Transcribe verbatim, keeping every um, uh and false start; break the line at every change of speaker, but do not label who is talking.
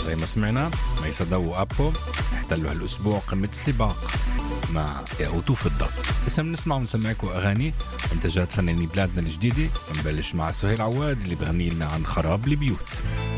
زي ما سمعنا ميسا وأبو احتلوا هالأسبوع قمة السباق مع ياقوت وفضة. لسه بنسمع ونسمعكم أغاني إنتاجات فنانين بلادنا الجديدة. نبلش مع سهيل عواد اللي بغني لنا عن خراب البيوت.